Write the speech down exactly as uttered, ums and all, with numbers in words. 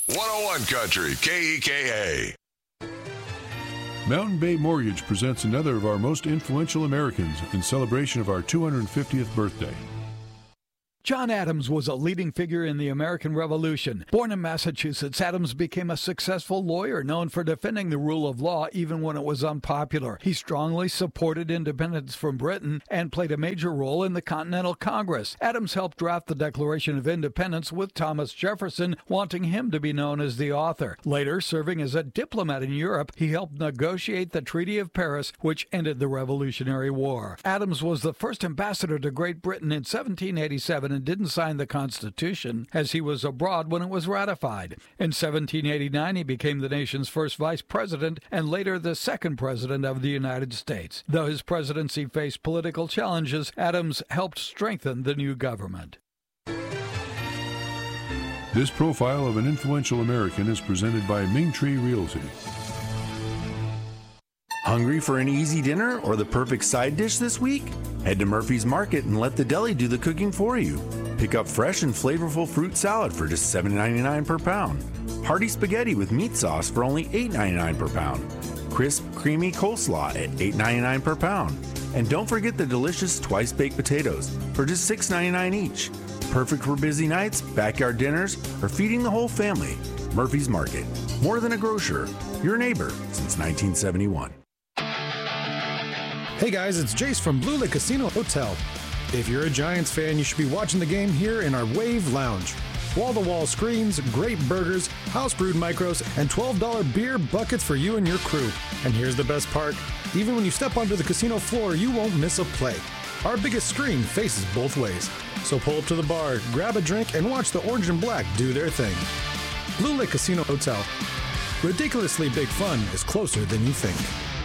one oh one Country, K E K A. Mountain Bay Mortgage presents another of our most influential Americans in celebration of our two hundred fiftieth birthday. John Adams was a leading figure in the American Revolution. Born in Massachusetts, Adams became a successful lawyer known for defending the rule of law even when it was unpopular. He strongly supported independence from Britain and played a major role in the Continental Congress. Adams helped draft the Declaration of Independence with Thomas Jefferson, wanting him to be known as the author. Later, serving as a diplomat in Europe, he helped negotiate the Treaty of Paris, which ended the Revolutionary War. Adams was the first ambassador to Great Britain in seventeen eighty-seven and didn't sign the Constitution as he was abroad when it was ratified. In seventeen eighty-nine, he became the nation's first vice president and later the second president of the United States. Though his presidency faced political challenges, Adams helped strengthen the new government. This profile of an influential American is presented by Ming Tree Realty. Hungry for an easy dinner or the perfect side dish this week? Head to Murphy's Market and let the deli do the cooking for you. Pick up fresh and flavorful fruit salad for just seven ninety-nine per pound. Hearty spaghetti with meat sauce for only eight ninety-nine per pound. Crisp, creamy coleslaw at eight ninety-nine per pound. And don't forget the delicious twice-baked potatoes for just six ninety-nine each. Perfect for busy nights, backyard dinners, or feeding the whole family. Murphy's Market. More than a grocer. Your neighbor since nineteen seventy-one. Hey guys, it's Jace from Blue Lake Casino Hotel. If you're a Giants fan, you should be watching the game here in our Wave Lounge. Wall-to-wall screens, great burgers, house-brewed micros, and twelve dollar beer buckets for you and your crew. And here's the best part. Even when you step onto the casino floor, you won't miss a play. Our biggest screen faces both ways. So pull up to the bar, grab a drink, and watch the orange and black do their thing. Blue Lake Casino Hotel. Ridiculously big fun is closer than you think.